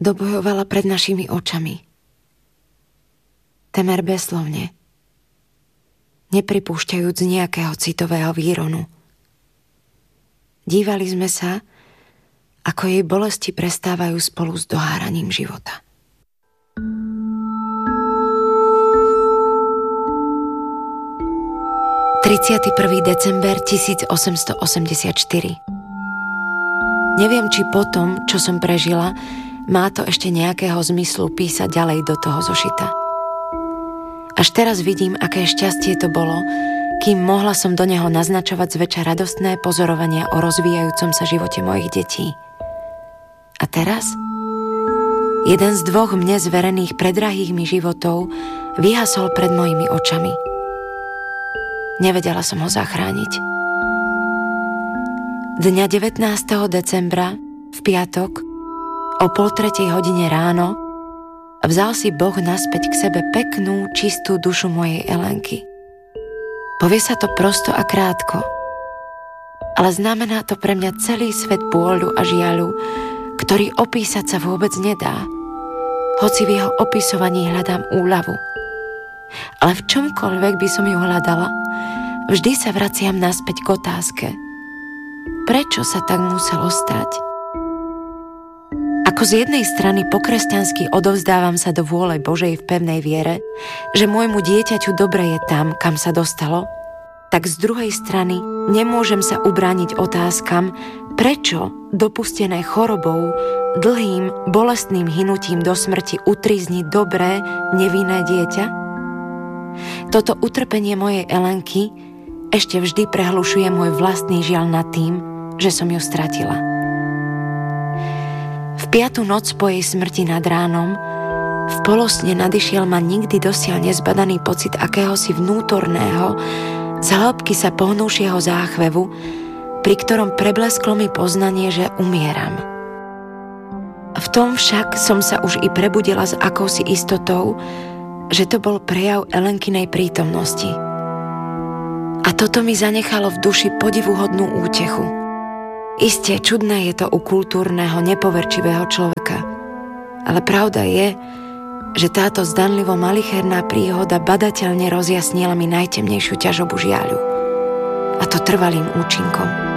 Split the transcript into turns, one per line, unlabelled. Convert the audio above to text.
dobojovala pred našimi očami. Temer bezslovne, nepripúšťajúc nejakého citového výronu. Dívali sme sa, ako jej bolesti prestávajú spolu s doháraním života. December 1884. Neviem, či potom, čo som prežila, má to ešte nejakého zmyslu písať ďalej do toho zošita. Až teraz vidím, aké šťastie to bolo, kým mohla som do neho naznačovať zväčša radostné pozorovania o rozvíjajúcom sa živote mojich detí. A teraz? Jeden z 2 mne zverených predrahých mi životov vyhasol pred mojimi očami. Nevedela som ho zachrániť. Dňa 19. decembra, v piatok, o 2:30 ráno, vzal si Boh naspäť k sebe peknú, čistú dušu mojej Elenky. Povie sa to prosto a krátko, ale znamená to pre mňa celý svet bôľu a žiaľu, ktorý opísať sa vôbec nedá, hoci v jeho opisovaní hľadám úľavu. Ale v čomkoľvek by som ju hľadala, vždy sa vraciam naspäť k otázke. Prečo sa tak muselo stať? Ako z jednej strany po-kresťansky odovzdávam sa do vôle Božej v pevnej viere, že môjmu dieťaťu dobre je tam, kam sa dostalo, tak z druhej strany nemôžem sa ubrániť otázkam, prečo dopustené chorobou, dlhým, bolestným hynutím do smrti utrízni dobré, nevinné dieťa? Toto utrpenie mojej Elenky ešte vždy prehlušuje môj vlastný žiaľ nad tým, že som ju stratila. V 5. noc po jej smrti nad ránom v polosne nadišiel ma nikdy dosiaľ nezbadaný pocit akéhosi vnútorného, z hĺbky sa pohnúšieho záchvevu, pri ktorom preblesklo mi poznanie, že umieram. V tom však som sa už i prebudila s akousi istotou, že to bol prejav Elenkinej prítomnosti. A toto mi zanechalo v duši podivuhodnú útechu. Isté, čudné je to u kultúrneho, nepoverčivého človeka. Ale pravda je, že táto zdanlivo malicherná príhoda badateľne rozjasnila mi najtemnejšiu ťažobu žiaľu. A to trvalým účinkom.